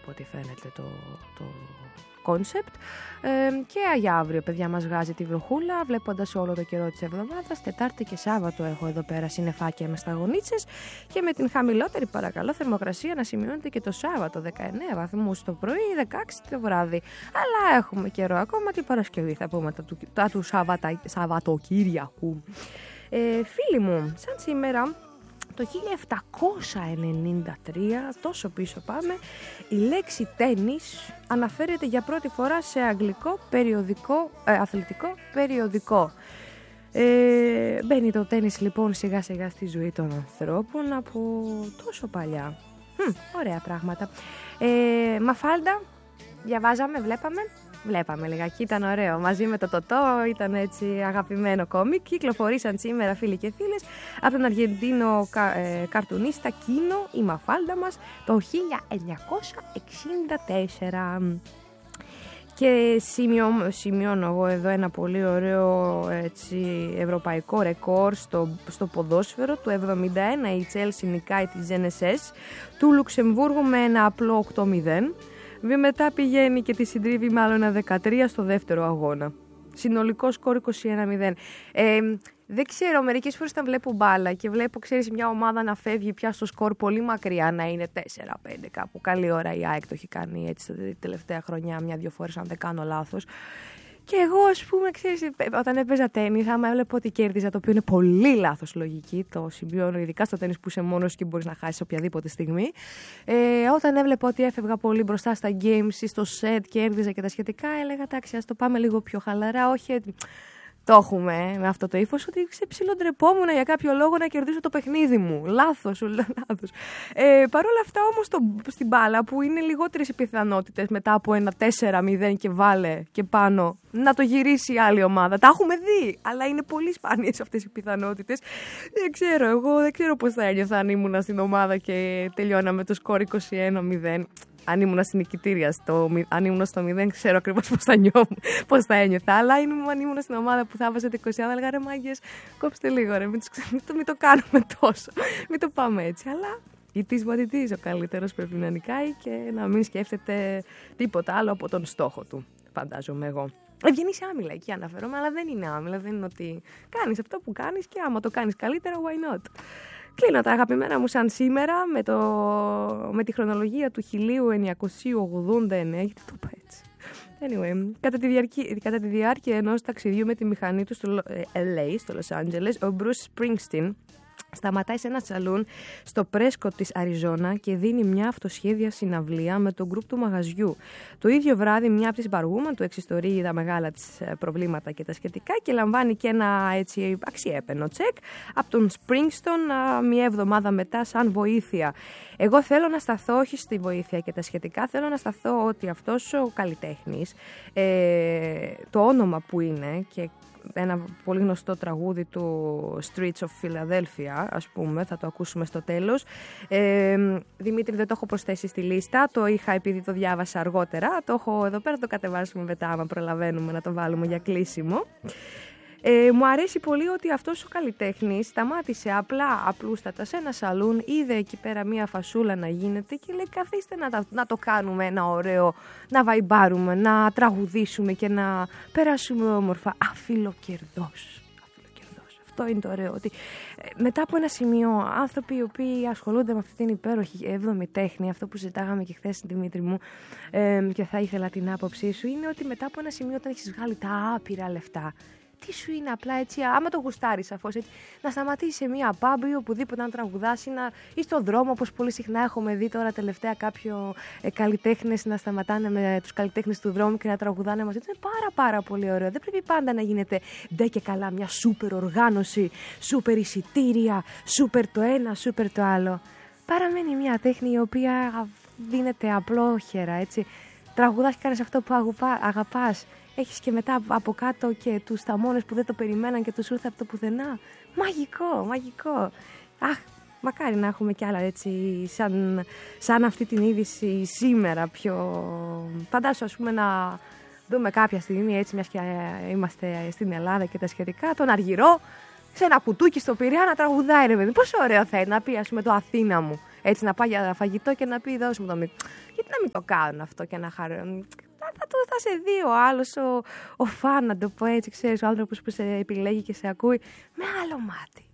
από ό,τι φαίνεται το κόνσεπτ. Και για αύριο, παιδιά, μας βγάζει τη βροχούλα, βλέποντας όλο το καιρό της εβδομάδας. Τετάρτη και Σάββατο έχω εδώ πέρα συννεφάκια με σταγονίτσες και με την χαμηλότερη, παρακαλώ, θερμοκρασία να σημειώνεται και το Σάββατο, 19 βαθμούς το πρωί, 16 το βράδυ. Αλλά έχουμε καιρό ακόμα, την Παρασκευή θα πούμε τα του Σαββατοκύριακου. Φίλοι μου, σαν σήμερα το 1793, τόσο πίσω πάμε, η λέξη τένις αναφέρεται για πρώτη φορά σε αγγλικό αθλητικό περιοδικό. Μπαίνει το τένις λοιπόν σιγά σιγά στη ζωή των ανθρώπων από τόσο παλιά. Ωραία πράγματα. Μαφάλντα, διαβάζαμε, Βλέπαμε λιγάκι, ήταν ωραίο. Μαζί με το Τωτό, ήταν έτσι αγαπημένο κόμικ. Κυκλοφορήσαν σήμερα, φίλοι και φίλες, από τον Αργεντίνο καρτουνίστα Κίνο, η Μαφάλντα μας, το 1964. Και σημειώνω εγώ εδώ ένα πολύ ωραίο ευρωπαϊκό ρεκόρ στο ποδόσφαιρο. Του 1971 η Chelsea νικάει τη GNSS του Λουξεμβούργου με ένα απλό 8-0. Μετά πηγαίνει και τη συντρίβει μάλλον ένα 13 στο δεύτερο αγώνα. Συνολικό σκορ 21-0. Δεν ξέρω, μερικές φορές όταν βλέπω μπάλα και βλέπω, ξέρεις, μια ομάδα να φεύγει πια στο σκορ πολύ μακριά, να είναι 4-5 κάπου. Καλή ώρα η ΑΕΚ το έχει κάνει έτσι την τελευταία χρονιά, μια-δυο φορές, αν δεν κάνω λάθος. Και εγώ, ας πούμε, ξέρεις, όταν έπαιζα τένις, άμα έβλεπα ότι κέρδιζα, το οποίο είναι πολύ λάθος λογική, το συμπιώνω, ειδικά στο τένις που είσαι μόνος και μπορείς να χάσεις οποιαδήποτε στιγμή. Όταν έβλεπα ότι έφευγα πολύ μπροστά στα games ή στο set, κέρδιζα και τα σχετικά, έλεγα, εντάξει, ας το πάμε λίγο πιο χαλαρά, όχι. Το έχουμε με αυτό το ύφος, ότι ψιλοντρεπόμουν για κάποιο λόγο να κερδίσω το παιχνίδι μου. Λάθος. Παρ' όλα αυτά όμως στην μπάλα, που είναι λιγότερες οι πιθανότητες μετά από ένα 4-0 και βάλε και πάνω να το γυρίσει η άλλη ομάδα. Τα έχουμε δει, αλλά είναι πολύ σπάνιες αυτές οι πιθανότητες. Εγώ δεν ξέρω πώς θα ένιωθα αν ήμουν στην ομάδα και τελειώναμε το σκορ 21-0. Αν ήμουν στην νικητήρια, αν ήμουν στο 0, ξέρω ακριβώς πώς θα ένιωθα. Αλλά αν ήμουν στην ομάδα που θα έβαζε το 20, θα έλεγα, ρε μάγκες, κόψτε λίγο, ρε, μην το κάνουμε τόσο. Μην το πάμε έτσι. Αλλά it is what it is. Ο καλύτερος πρέπει να νικάει και να μην σκέφτεται τίποτα άλλο από τον στόχο του, φαντάζομαι εγώ. Ευγενής άμυλα, εκεί αναφέρομαι, αλλά δεν είναι άμυλα. Δεν είναι ότι κάνεις αυτό που κάνεις και άμα το κάνεις καλύτερα, why not. Κλείνω τα αγαπημένα μου σαν σήμερα με τη χρονολογία του 1989, γιατί το πω έτσι. Anyway, κατά τη διάρκεια ενός ταξιδιού με τη μηχανή του στο LA, στο Los Angeles, ο Bruce Springsteen σταματάει σε ένα σαλούν στο Πρέσκοτ της Αριζόνα και δίνει μια αυτοσχέδια συναυλία με τον γκρουπ του μαγαζιού. Το ίδιο βράδυ μια από τις Barwoman του εξιστορεί τα μεγάλα της προβλήματα και τα σχετικά και λαμβάνει και ένα έτσι αξιέπαινο τσεκ από τον Springsteen μια εβδομάδα μετά σαν βοήθεια. Εγώ θέλω να σταθώ όχι στη βοήθεια και τα σχετικά, θέλω να σταθώ ότι αυτός ο καλλιτέχνης, το όνομα που είναι και ένα πολύ γνωστό τραγούδι του Streets of Philadelphia, ας πούμε, θα το ακούσουμε στο τέλος. Δημήτρη, δεν το έχω προσθέσει στη λίστα, το είχα επειδή το διάβασα αργότερα, το έχω εδώ πέρα, το κατεβάσουμε μετά, άμα προλαβαίνουμε να το βάλουμε για κλείσιμο. Μου αρέσει πολύ ότι αυτός ο καλλιτέχνης σταμάτησε απλούστατα σε ένα σαλούν, είδε εκεί πέρα μία φασούλα να γίνεται και λέει, καθίστε να το κάνουμε ένα ωραίο, να βαϊμπάρουμε, να τραγουδήσουμε και να περάσουμε όμορφα. Αφιλοκερδός. Αυτό είναι το ωραίο, ότι μετά από ένα σημείο άνθρωποι οι οποίοι ασχολούνται με αυτή την υπέροχη 7η τέχνη, αυτό που συζητάγαμε και χθες, Δημήτρη μου, και θα ήθελα την άποψή σου, είναι ότι μετά από ένα σημείο όταν έχεις βγάλει τα άπειρα λεφτά, τι σου είναι απλά έτσι, άμα το γουστάρεις σαφώς έτσι, να σταματήσεις σε μία pub ή οπουδήποτε να τραγουδάς ή στον δρόμο, όπως πολύ συχνά έχουμε δει τώρα τελευταία κάποιο καλλιτέχνες να σταματάνε με τους καλλιτέχνες του δρόμου και να τραγουδάνε μαζί. Είναι πάρα πολύ ωραίο. Δεν πρέπει πάντα να γίνεται ντε και καλά μια σούπερ οργάνωση, σούπερ εισιτήρια, σούπερ το ένα, σούπερ το άλλο. Παραμένει μια τέχνη η οποία δίνεται απλόχερα, έτσι. Τραγουδάς και κάνεις αυτό που αγαπάς. Έχεις και μετά από κάτω και τους θαμώνες που δεν το περιμέναν και τους ήρθε από το πουθενά. Μαγικό. Αχ, μακάρι να έχουμε κι άλλα έτσι σαν αυτή την είδηση σήμερα πιο... Φαντάσου, ας πούμε, να δούμε κάποια στιγμή έτσι, μιας και είμαστε στην Ελλάδα και τα σχετικά, τον Αργυρό σε ένα κουτούκι στο Πειραιά να τραγουδάει, ρε παιδί. Πόσο ωραίο θα είναι να πει, ας πούμε, το Αθήνα μου. Έτσι να πάει για φαγητό και να πει, δώσ' μου το μικρό. Γιατί να μην το κάνουν αυτό και να χαρούν. Θα σε δει ο άλλος, ο φαν, να το πω έτσι, ξέρεις, ο άνθρωπος που σε επιλέγει και σε ακούει με άλλο μάτι.